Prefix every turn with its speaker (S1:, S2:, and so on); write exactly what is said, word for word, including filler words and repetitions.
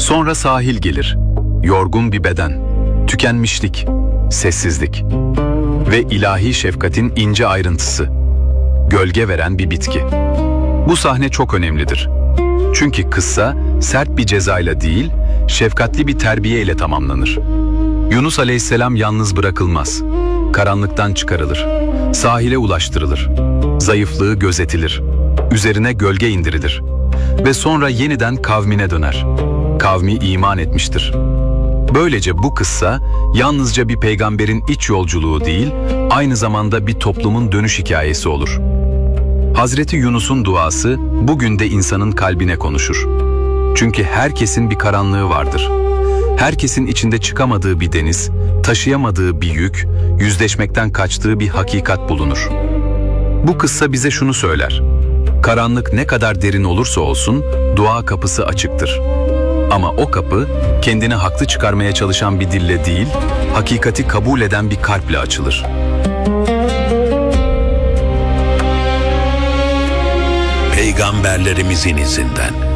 S1: Sonra sahil gelir. Yorgun bir beden, tükenmişlik, sessizlik ve ilahi şefkatin ince ayrıntısı. Gölge veren bir bitki. Bu sahne çok önemlidir. Çünkü kıssa sert bir cezayla değil, şefkatli bir terbiye ile tamamlanır. Yunus Aleyhisselam yalnız bırakılmaz. Karanlıktan çıkarılır. Sahile ulaştırılır. Zayıflığı gözetilir. Üzerine gölge indirilir. Ve sonra yeniden kavmine döner. Kavmi iman etmiştir. Böylece bu kıssa yalnızca bir peygamberin iç yolculuğu değil, aynı zamanda bir toplumun dönüş hikayesi olur. Hazreti Yunus'un duası bugün de insanın kalbine konuşur. Çünkü herkesin bir karanlığı vardır. Herkesin içinde çıkamadığı bir deniz, taşıyamadığı bir yük, yüzleşmekten kaçtığı bir hakikat bulunur. Bu kıssa bize şunu söyler: karanlık ne kadar derin olursa olsun dua kapısı açıktır. Ama o kapı kendini haklı çıkarmaya çalışan bir dille değil, hakikati kabul eden bir kalple açılır.
S2: Peygamberlerimizin izinden